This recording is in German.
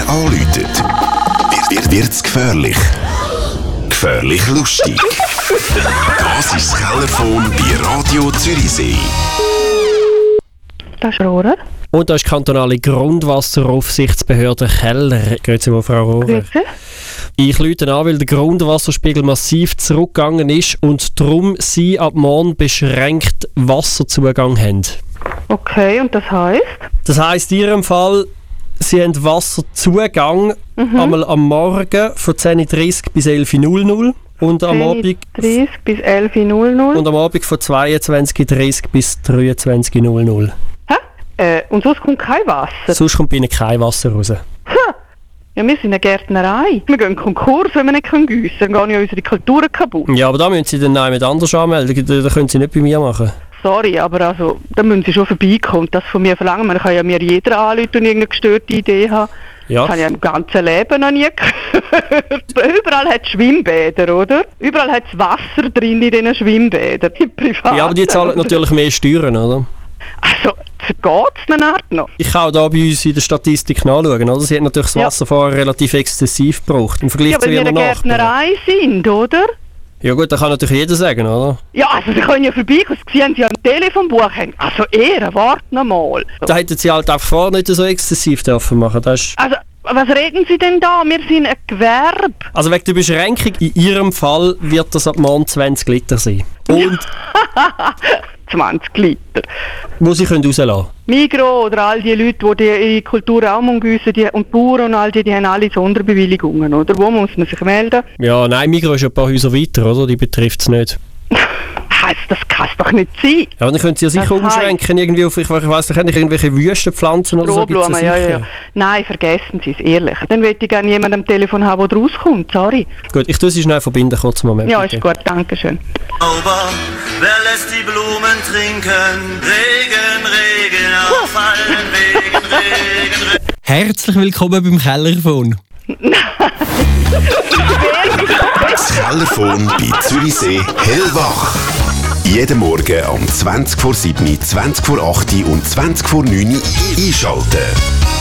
anläutet, wird's gefährlich. Gefährlich lustig. Das ist das Kellerphone bei Radio Zürichsee. Das ist Rohrer. Und da ist die kantonale Grundwasseraufsichtsbehörde Keller. Grüezi wohl, Frau Rohrer. Grüezi. Ich rufe an, weil der Grundwasserspiegel massiv zurückgegangen ist und darum Sie ab morgen beschränkt Wasserzugang haben. Okay, und das heisst? Das heisst in Ihrem Fall, Sie haben Wasserzugang einmal am Morgen von 10.30 bis 11.00 Uhr und am Abend 10.30 bis 11.00 und am Abend von 22.30 bis 23.00. Hä? Und sonst kommt kein Wasser? Sonst kommt bei Ihnen kein Wasser raus. Ja, wir sind eine Gärtnerei. Wir gehen Konkurs, wenn wir nicht giessen können. Dann gehen ja unsere Kulturen kaputt. Ja, aber da müssen Sie dann jemand anders anmelden. Da können Sie nicht bei mir machen. Sorry, aber also, da müssen Sie schon vorbeikommen. Das von mir verlangen. Man kann ja mir jeder anrufen und irgendeine gestörte Idee haben. Ja. Das habe ich im ganzen Leben noch nie gehört. Überall hat es Schwimmbäder, oder? Überall hat es Wasser drin in diesen Schwimmbädern. Privat. Ja, aber die zahlen natürlich mehr Steuern, oder? Also, geht es eine Art noch? Ich kann auch da bei uns in der Statistik nachschauen, oder? Sie hat natürlich das Wasser vorher relativ exzessiv gebraucht. Im Vergleich Ja, zu weil wir ihren eine Nachbarn. Gärtnerei sind, oder? Ja gut, das kann natürlich jeder sagen, oder? Ja, also Sie können ja vorbeikommen, Sie haben ja ein Telefonbuch. Also wart noch mal. Da hätten Sie halt einfach vorher nicht so exzessiv dürfen machen. Das ist Also, was reden Sie denn da? Wir sind ein Gewerbe. also wegen der Beschränkung, in Ihrem Fall wird das ab morgen 20 Liter sein. Und 20 Liter. wo Sie können rauslassen können. Migros oder all die Leute, die ihre Kultur auch müssen, und die Bauern und all die haben alle Sonderbewilligungen, oder? Wo muss man sich melden? Ja, nein, Migros ist ein paar Häuser weiter, oder? Die betrifft es nicht. Das kann es doch nicht sein. Ja, aber dann können Sie ja sicher Das umschränken, irgendwie auf, ich weiss nicht, irgendwelche Wüstenpflanzen oder so. gibt's Strohblumen, ja, sicher. ja. Nein, vergessen Sie es, ehrlich. Dann möchte ich gerne jemanden am Telefon haben, der rauskommt, sorry. Gut, ich tue Sie schnell verbinden, kurz einen Moment. Ja, bitte. ist gut, danke schön. Sauber, wer lässt die Blumen trinken? Regen, Regen, auf allen Wegen, Regen, Regen. Herzlich willkommen beim Kellerphone. Das Kellerphone bei Zürichsee hellwach. Jeden Morgen um 20 vor 7, 20 vor 8 und 20 vor 9 einschalten.